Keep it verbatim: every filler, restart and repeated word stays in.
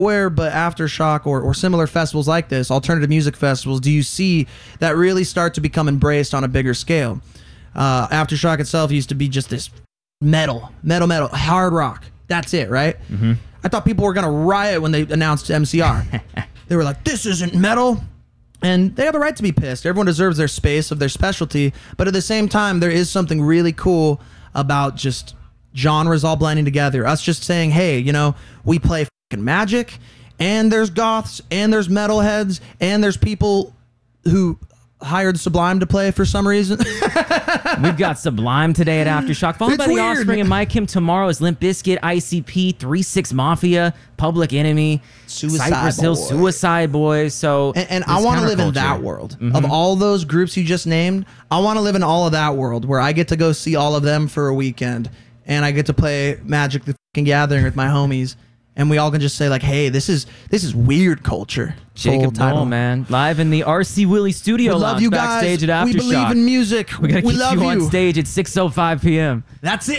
where but Aftershock or, or similar festivals like this, alternative music festivals, do you see that really start to become embraced on a bigger scale? Uh, Aftershock itself used to be just this metal, metal, metal, hard rock. That's it, right? Mm-hmm. I thought people were going to riot when they announced M C R. They were like, this isn't metal. And they have a right to be pissed. Everyone deserves their space of their specialty. But at the same time, there is something really cool about just genres all blending together. Us just saying, hey, you know, we play fucking Magic, and there's goths, and there's metalheads, and there's people who hired Sublime to play for some reason. We've got Sublime today at Aftershock, followed It's by The weird. Offspring and My Kim tomorrow is Limp Bizkit, I C P, three six Mafia, Public Enemy, Suicide Cypress Hill, Boy. Suicide Boys. So, And, and I want to live in that world. Mm-hmm. Of all those groups you just named, I want to live in all of that world where I get to go see all of them for a weekend, and I get to play Magic the Fucking Gathering with my homies, and we all can just say like, "Hey, this is this is weird culture." Jacob Dole, man, live in the R C Willey Studio We love Lounge you backstage guys. at Aftershock. We believe in music. We gotta we get love you you on stage at six oh five p m That's it.